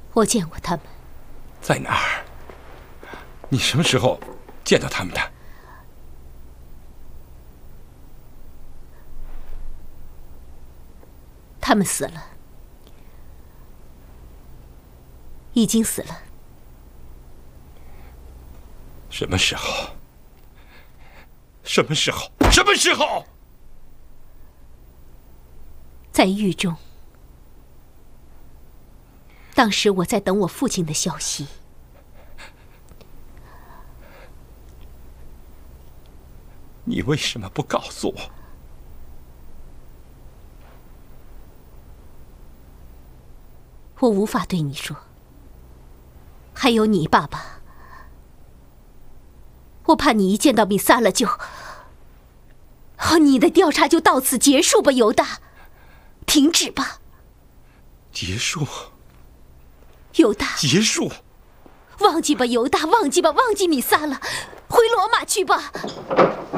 我见过他们。 在哪儿？你什么时候见到他们的？ 他们死了，已经死了。 什么时候？什么时候？什么时候？ 在狱中。当时我在等我父亲的消息。 你为什么不告诉我？ 我无法对你说。还有你，爸爸。我怕你一见到米萨勒就……你的调查就到此结束吧，犹大。停止吧。 结束。 犹大。 结束。 忘记吧，犹大，忘记吧，忘记米萨勒，回罗马去吧。